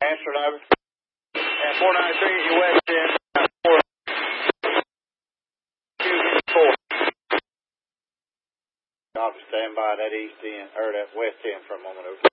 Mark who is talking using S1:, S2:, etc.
S1: Answer over. And 493, you west 10, 4. Copy, stand by that east end, or that west end for a moment over.